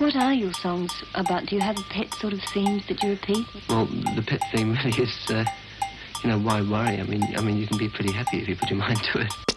What are your songs about? Do you have pet sort of themes that you repeat? Well, the pet theme really is, why worry? I mean, you can be pretty happy if you put your mind to it.